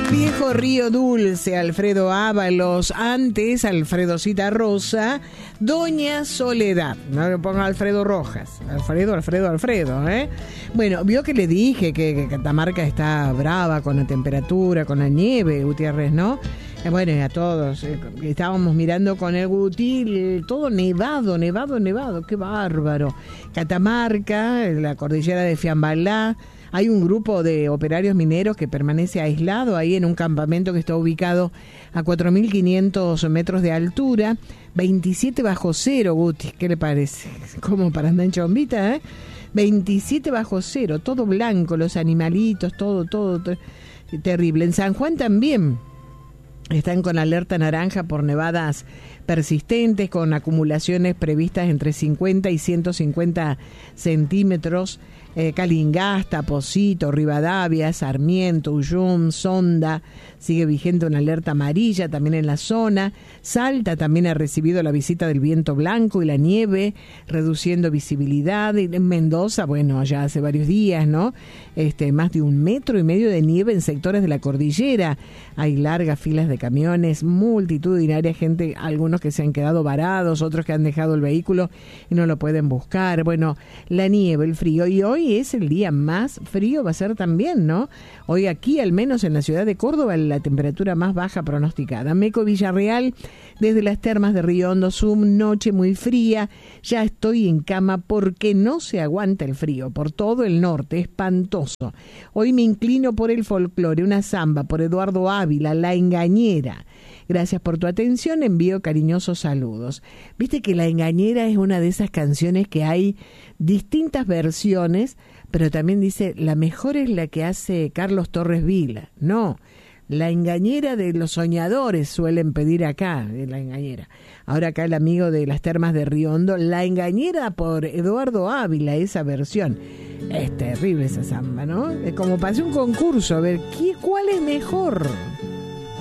Viejo Río Dulce, Alfredo Ábalos, antes Alfredo Citarrosa, Doña Soledad, no le ponga Alfredo Rojas, Alfredo, ¿eh? Bueno, vio que le dije que Catamarca está brava con la temperatura, con la nieve, Gutiérrez, ¿no? Bueno, y a todos, estábamos mirando con el Guti, todo nevado, qué bárbaro. Catamarca, la cordillera de Fiambalá. Hay un grupo de operarios mineros que permanece aislado ahí en un campamento que está ubicado a 4.500 metros de altura, 27 bajo cero, Guti, ¿qué le parece? Como para andar en chombita, ¿eh? 27 bajo cero, todo blanco, los animalitos, todo terrible. En San Juan también están con alerta naranja por nevadas persistentes, con acumulaciones previstas entre 50 y 150 centímetros. Calingasta, Pocito, Rivadavia, Sarmiento, Ullum, Sonda, sigue vigente una alerta amarilla también en la zona. Salta también ha recibido la visita del viento blanco y la nieve, reduciendo visibilidad. En Mendoza, bueno, ya hace varios días, ¿no? Más de 1,5 metros de nieve en sectores de la cordillera. Hay largas filas de camiones, multitudinaria gente, algunos que se han quedado varados, otros que han dejado el vehículo y no lo pueden buscar. Bueno, la nieve, el frío, y hoy es el día más frío, va a ser también, ¿no? Hoy aquí, al menos en la ciudad de Córdoba, la temperatura más baja pronosticada. Meco Villarreal, desde las termas de Río Hondo, noche muy fría, ya estoy en cama porque no se aguanta el frío, por todo el norte, espantoso. Hoy me inclino por el folclore, una samba, por Eduardo Ávila, La Engañera. Gracias por tu atención, envío cariñosos saludos. Viste que La Engañera es una de esas canciones que hay distintas versiones, pero también dice, la mejor es la que hace Carlos Torres Vila. No, La Engañera de los soñadores suelen pedir acá, La Engañera. Ahora acá el amigo de las termas de Río Hondo, La Engañera por Eduardo Ávila, esa versión. Es terrible esa samba, ¿no? Es como para hacer un concurso, a ver, ¿cuál es mejor?